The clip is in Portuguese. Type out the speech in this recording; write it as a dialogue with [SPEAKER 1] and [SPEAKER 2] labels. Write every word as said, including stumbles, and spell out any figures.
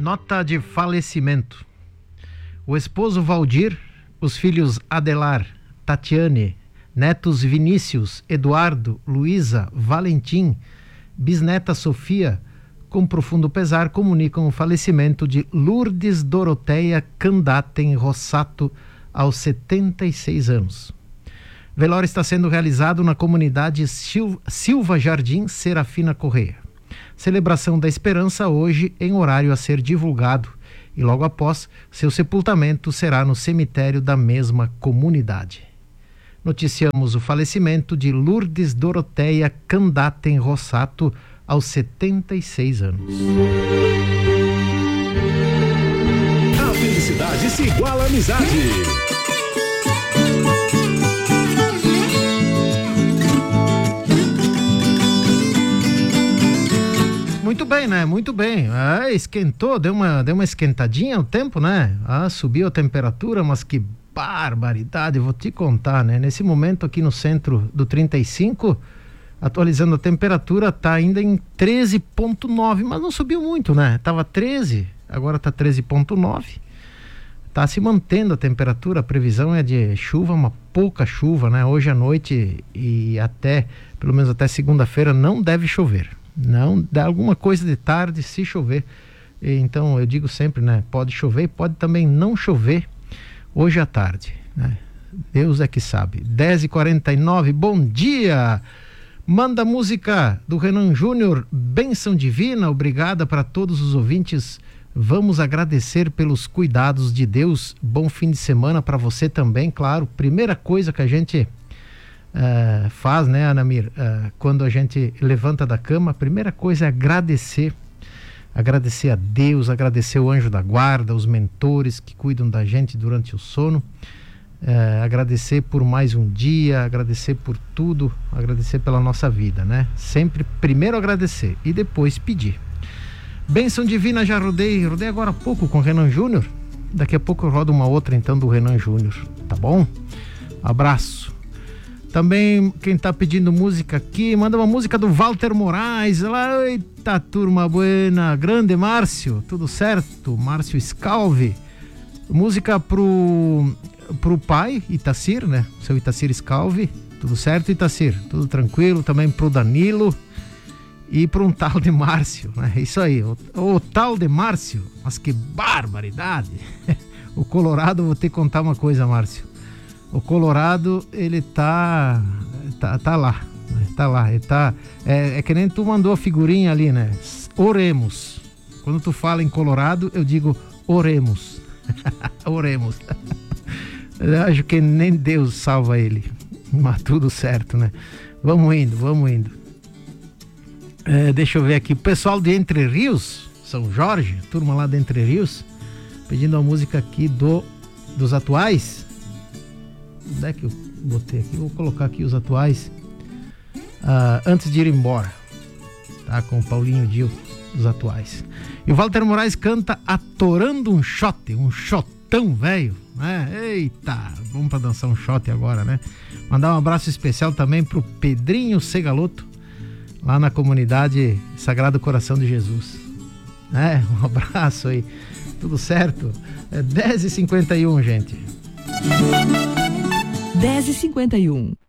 [SPEAKER 1] Nota de falecimento. O esposo Valdir, os filhos Adelar, Tatiane, netos Vinícius, Eduardo, Luísa, Valentim, bisneta Sofia, com profundo pesar, comunicam o falecimento de Lourdes Doroteia Candaten Rossato, aos setenta e seis anos. Velório está sendo realizado na comunidade Sil- Silva Jardim Serafina Correia. Celebração da Esperança hoje em horário a ser divulgado e logo após seu sepultamento será no cemitério da mesma comunidade. Noticiamos o falecimento de Lourdes Doroteia Candaten Rossato aos setenta e seis anos.
[SPEAKER 2] A felicidade se iguala à amizade.
[SPEAKER 1] Muito bem, né? Muito bem. Ah, esquentou, deu uma, deu uma esquentadinha o tempo, né? Ah, subiu a temperatura, mas que barbaridade, vou te contar, né? Nesse momento aqui no centro do trinta e cinco, atualizando a temperatura, tá ainda em treze ponto nove, mas não subiu muito, né? Tava treze, agora tá treze ponto nove. Tá se mantendo a temperatura, a previsão é de chuva, uma pouca chuva, né? Hoje à noite e até, pelo menos até segunda-feira, não deve chover. Não, dá alguma coisa de tarde se chover. Então eu digo sempre, né? Pode chover, pode também não chover hoje à tarde, né? Deus é que sabe. dez e quarenta e nove, bom dia! Manda música do Renan Júnior, Bênção Divina, obrigada para todos os ouvintes. Vamos agradecer pelos cuidados de Deus. Bom fim de semana para você também, claro. Primeira coisa que a gente Uh, faz, né, Anamir, uh, quando a gente levanta da cama, a primeira coisa é agradecer, agradecer a Deus, agradecer o anjo da guarda, os mentores que cuidam da gente durante o sono, uh, agradecer por mais um dia, agradecer por tudo, agradecer pela nossa vida, né? Sempre primeiro agradecer e depois pedir. Bênção Divina, já rodei, rodei agora há pouco com o Renan Júnior, daqui a pouco eu rodo uma outra então do Renan Júnior, tá bom? Abraço. Também quem tá pedindo música aqui, manda uma música do Walter Moraes. Lá, eita turma buena, grande Márcio, tudo certo? Márcio Scalvi. Música pro, pro pai, Itacir, né? Seu Itacir Scalvi, tudo certo, Itacir? Tudo tranquilo. Também pro Danilo e pro um tal de Márcio, né? Isso aí, o, o tal de Márcio, mas que barbaridade. O Colorado, vou te contar uma coisa, Márcio. O Colorado, ele tá, tá, tá lá, né? Tá lá, ele tá, é, é que nem tu mandou a figurinha ali, né? Oremos. Quando tu fala em Colorado, eu digo oremos. Oremos. Eu acho que nem Deus salva ele, mas tudo certo, né? Vamos indo, vamos indo. É, deixa eu ver aqui, o pessoal de Entre Rios, São Jorge, turma lá de Entre Rios, pedindo a música aqui do, dos atuais. Onde é que eu botei aqui? Vou colocar aqui os atuais uh, antes de ir embora, tá? Com o Paulinho Dil, os atuais. E o Walter Moraes canta Atorando um Shot, um shotão velho, né? Eita, vamos pra dançar um shot agora, né? Mandar um abraço especial também pro Pedrinho Segaloto, lá na comunidade Sagrado Coração de Jesus, né? Um abraço aí, tudo certo? É dez e cinquenta e um, gente.
[SPEAKER 3] dez e cinquenta e um.